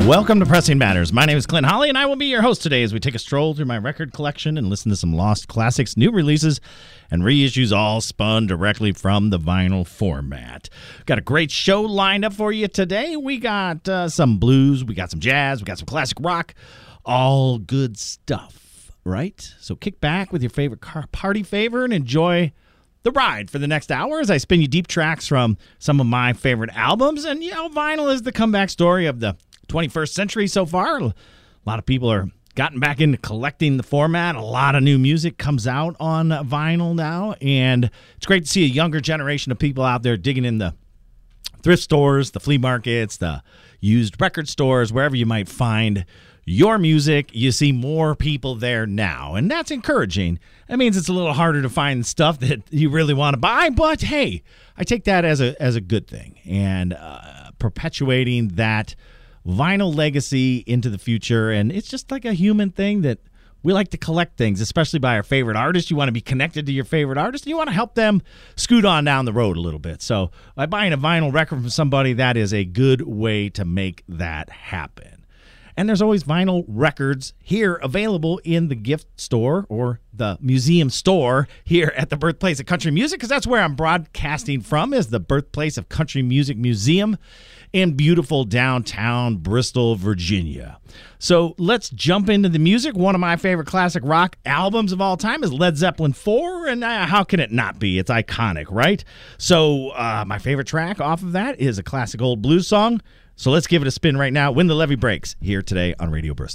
Welcome to Pressing Matters. My name is Clint Holly, and I will be your host today as we take a stroll through my record collection and listen to some lost classics, new releases, and reissues all spun directly from the vinyl format. Got a great show lined up for you today. We got some blues, we got some jazz, we got some classic rock, all good stuff, right? So kick back with your favorite party favor and enjoy the ride for the next hour as I spin you deep tracks from some of my favorite albums. And, you know, vinyl is the comeback story of the 21st century so far. A lot of people are gotten back into collecting the format. A lot of new music comes out on vinyl now, and it's great to see a younger generation of people out there digging in the thrift stores, the flea markets, the used record stores, wherever you might find your music. You see more people there now, and that's encouraging. That means it's a little harder to find stuff that you really want to buy, but hey, I take that as a good thing, and perpetuating that vinyl legacy into the future. And it's just like a human thing that we like to collect things, especially by our favorite artist. You want to be connected to your favorite artist, and you want to help them scoot on down the road a little bit. So by buying a vinyl record from somebody, that is a good way to make that happen. And there's always vinyl records here available in the gift store or the museum store here at the Birthplace of Country Music, because that's where I'm broadcasting from, is the Birthplace of Country Music Museum in beautiful downtown Bristol, Virginia. So let's jump into the music. One of my favorite classic rock albums of all time is Led Zeppelin 4, and how can it not be? It's iconic, right? So my favorite track off of that is a classic old blues song. So let's give it a spin right now. When the Levee Breaks, here today on Radio Bristol.